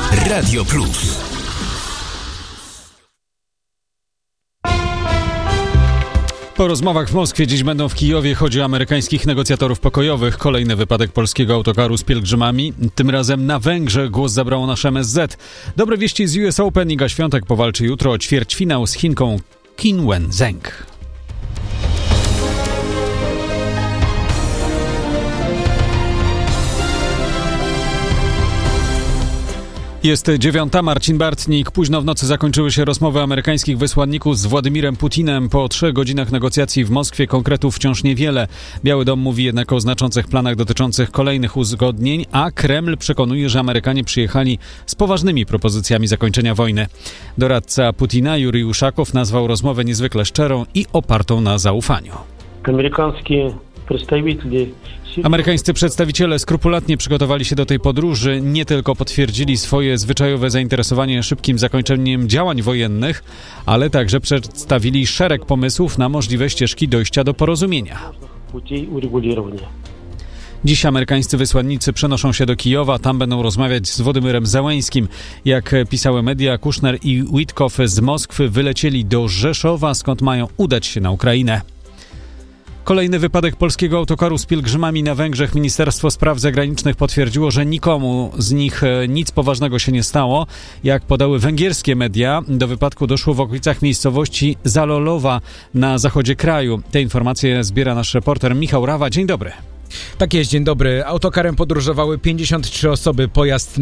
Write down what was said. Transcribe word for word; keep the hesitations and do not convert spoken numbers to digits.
Radio Plus. Po rozmowach w Moskwie dziś będą w Kijowie. Chodzi o amerykańskich negocjatorów pokojowych. Kolejny wypadek polskiego autokaru z pielgrzymami. Tym razem na Węgrzech głos zabrało nasz M S Z. Dobre wieści z U S Open. Iga Świątek powalczy jutro o ćwierćfinał z Chinką Qinwen Zheng. Jest dziewiąta, Marcin Bartnik. Późno w nocy zakończyły się rozmowy amerykańskich wysłanników z Władimirem Putinem. Po trzech godzinach negocjacji w Moskwie konkretów wciąż niewiele. Biały Dom mówi jednak o znaczących planach dotyczących kolejnych uzgodnień, a Kreml przekonuje, że Amerykanie przyjechali z poważnymi propozycjami zakończenia wojny. Doradca Putina Jurij Uszakow nazwał rozmowę niezwykle szczerą i opartą na zaufaniu. Amerykańskie przedstawiciele Amerykańscy przedstawiciele skrupulatnie przygotowali się do tej podróży, nie tylko potwierdzili swoje zwyczajowe zainteresowanie szybkim zakończeniem działań wojennych, ale także przedstawili szereg pomysłów na możliwe ścieżki dojścia do porozumienia. Dziś amerykańscy wysłannicy przenoszą się do Kijowa, tam będą rozmawiać z Władimyrem Zełeńskim. Jak pisały media, Kushner i Witkow z Moskwy wylecieli do Rzeszowa, skąd mają udać się na Ukrainę. Kolejny wypadek polskiego autokaru z pielgrzymami na Węgrzech. Ministerstwo Spraw Zagranicznych potwierdziło, że nikomu z nich nic poważnego się nie stało. Jak podały węgierskie media, do wypadku doszło w okolicach miejscowości Zalolowa na zachodzie kraju. Te informacje zbiera nasz reporter Michał Rawa. Dzień dobry. Tak jest, dzień dobry. Autokarem podróżowały pięćdziesiąt trzy osoby. Pojazd